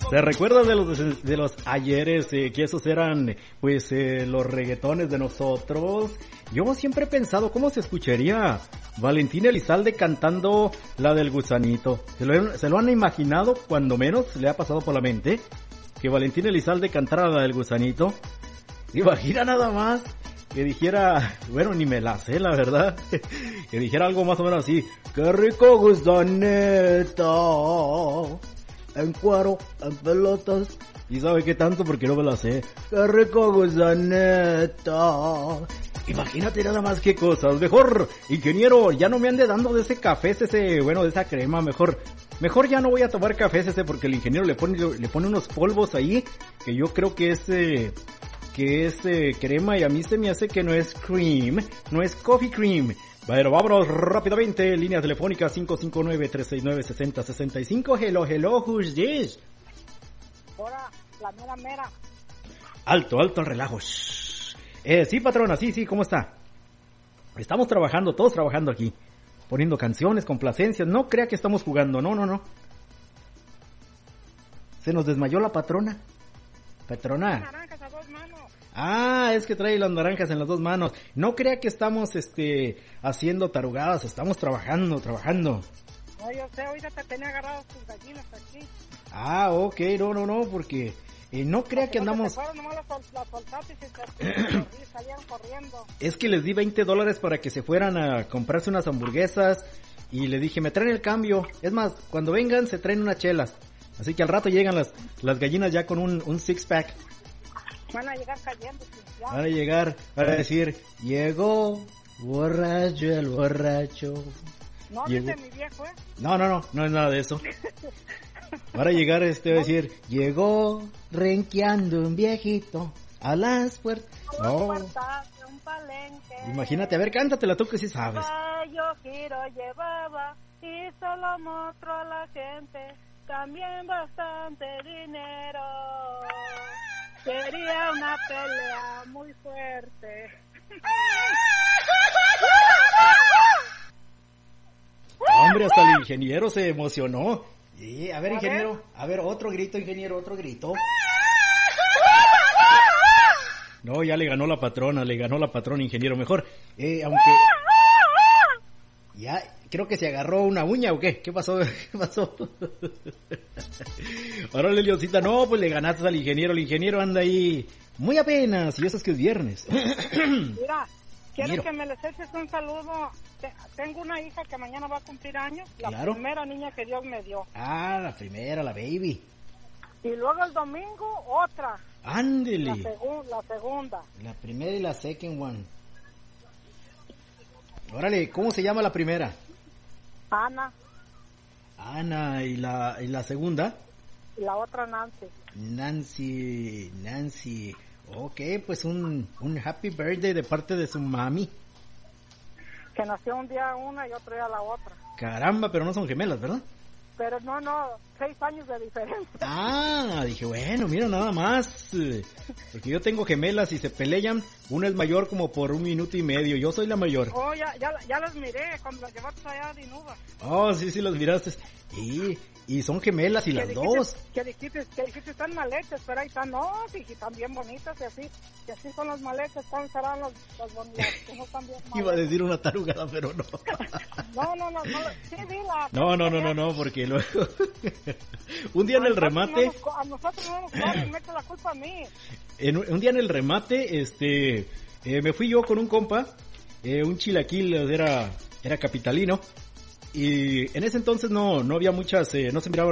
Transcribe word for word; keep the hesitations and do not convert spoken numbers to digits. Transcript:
¿Se recuerda de los de los ayeres eh, que esos eran pues eh, los reggaetones de nosotros? Yo siempre he pensado cómo se escucharía Valentín Elizalde cantando la del gusanito. ¿Se lo, se lo han imaginado? Cuando menos le ha pasado por la mente que Valentín Elizalde cantara la del gusanito. Imagina nada más que dijera, bueno, ni me la sé, la verdad, que dijera algo más o menos así: qué rico gusanito, en cuero, en pelotas. ¿Y sabe qué tanto? Porque no me la sé. Qué rico gusanito. Imagínate nada más qué cosas. Mejor, ingeniero, ya no me ande dando de ese café, ese, bueno, de esa crema. Mejor, mejor ya no voy a tomar café ese, porque el ingeniero le pone, le pone unos polvos ahí, que yo creo que es, eh, que es eh, crema, y a mí se me hace que no es cream, no es coffee cream. Bueno, vámonos rápidamente. Línea telefónica cinco cinco nueve, tres seis nueve, seis cero seis cinco. Hello, hello, who's this? Hola, la mera mera. Alto, alto el relajo. Eh, sí, patrona, sí, sí, ¿cómo está? Estamos trabajando, todos trabajando aquí. Poniendo canciones, complacencias. No crea que estamos jugando, no, no, no. Se nos desmayó la patrona. Patrona. Naranjas a dos manos. Ah, es que trae las naranjas en las dos manos. No crea que estamos, este, haciendo tarugadas. Estamos trabajando, trabajando. No, yo sé, ahorita te tenía agarradas tus gallinas aquí. Ah, ok, no, no, no, porque eh, no crea que andamos... Te fueron, nomás las sol, la soltaste y se te salían corriendo. Es que les di veinte dólares para que se fueran a comprarse unas hamburguesas y le dije, me traen el cambio. Es más, cuando vengan se traen unas chelas. Así que al rato llegan las, las gallinas ya con un, un six pack. Van a llegar cayendo. Ya. Van a llegar para decir, llegó borracho el borracho. No, Llegó... dice mi viejo, ¿eh? No, no, no, no es nada de eso. Para llegar este va a decir, llegó renqueando un viejito a las puertas. No. Imagínate, a ver, cántatela tú que sí sabes. Yo giro llevaba y solo mostró a la gente también bastante dinero. Sería una pelea muy fuerte. Hombre, hasta el ingeniero se emocionó. Sí, a ver, ingeniero, a ver, otro grito, ingeniero, otro grito. No, ya le ganó la patrona, le ganó la patrona, ingeniero, mejor, eh, aunque... Ya, creo que se agarró una uña, ¿o qué? ¿Qué pasó? ¿Qué pasó? Ahora, Leoncita, no, pues le ganaste al ingeniero, el ingeniero anda ahí muy apenas, y eso es que es viernes. Mira, quiero Miro. que me les eches un saludo. Tengo una hija que mañana va a cumplir años, la Claro. primera niña que Dios me dio. Ah, la primera, la baby. Y luego el domingo, otra. Ándele. La, segu la segunda. La primera y la second one. Órale, ¿cómo se llama la primera? Ana. Ana, ¿y la, y la segunda? Y la otra Nancy. Nancy, Nancy. Ok, pues un, un happy birthday de parte de su mami. Que nació un día una y otro día la otra. Caramba, pero no son gemelas, ¿verdad? Pero no, no, seis años de diferencia. Ah, dije, bueno, mira nada más. Porque yo tengo gemelas y se pelean. Una es mayor como por un minuto y medio. Yo soy la mayor. Oh, ya, ya, ya las miré cuando las llevaste allá a Dinuba. Oh, sí, sí, las miraste. Y, y son gemelas y las dijiste, dos. Que dijiste, que dijiste están maletas, pero ahí están, no, sí, están bien bonitas y así. Y así son las maletas, están serán las, las bonitas, que no están bien maletas. Iba a decir una tarugada, pero no. No, no, no, no, sí, dila. No, no, no, no, no, porque luego... un día en el remate... A nosotros no nos corren, mete la culpa a mí. En, un día en el remate, este... Eh, me fui yo con un compa, eh, un chilaquil, era, era capitalino, y en ese entonces no, no había muchas, eh, no se miraba